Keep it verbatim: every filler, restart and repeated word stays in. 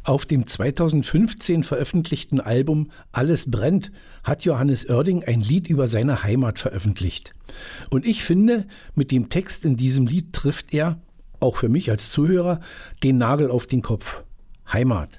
Auf dem zweitausendfünfzehn veröffentlichten Album Alles brennt hat Johannes Oerding ein Lied über seine Heimat veröffentlicht. Und ich finde, mit dem Text in diesem Lied trifft er, auch für mich als Zuhörer, den Nagel auf den Kopf. Heimat.